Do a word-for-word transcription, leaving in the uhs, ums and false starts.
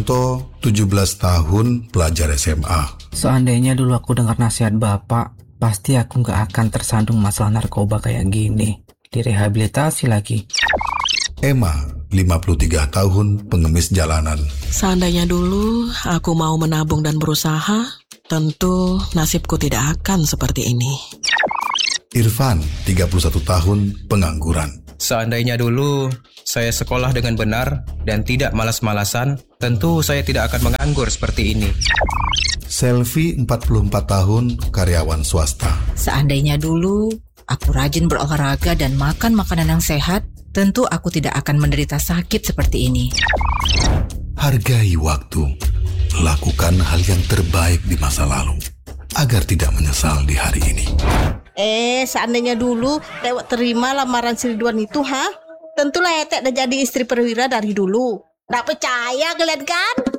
Contoh tujuh belas tahun pelajar S M A. Seandainya dulu aku dengar nasihat bapak, pasti aku gak akan tersandung masalah narkoba kayak gini. Direhabilitasi lagi. Emma, lima puluh tiga tahun, pengemis jalanan. Seandainya dulu aku mau menabung dan berusaha, tentu nasibku tidak akan seperti ini. Irfan, tiga puluh satu tahun, pengangguran. Seandainya dulu saya sekolah dengan benar dan tidak malas-malasan, tentu saya tidak akan menganggur seperti ini. Selvi, empat puluh empat tahun, karyawan swasta. Seandainya dulu aku rajin berolahraga dan makan makanan yang sehat, tentu aku tidak akan menderita sakit seperti ini. Hargai waktu. Lakukan hal yang terbaik di masa lalu, agar tidak menyesal di hari ini. Eh, seandainya dulu lewat terima lamaran si Ridwan itu, ha? Tentulah Etek udah jadi istri perwira dari dulu. Nggak percaya kalian kan?